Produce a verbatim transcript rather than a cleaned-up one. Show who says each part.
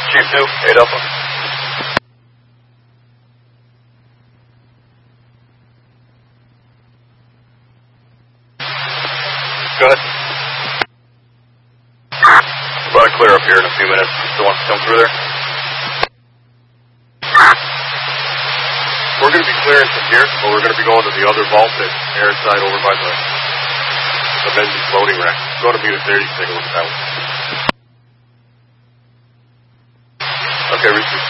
Speaker 1: Chief two, eight Alpha. Go ahead. We're about to clear up here in a few minutes. Still want to come through there? We're going to be clearing from here, but we're going to be going to the other vault at airside over by the, the Benji floating rack. Go to meet us there, you can take a look at that one. Okay, Richard.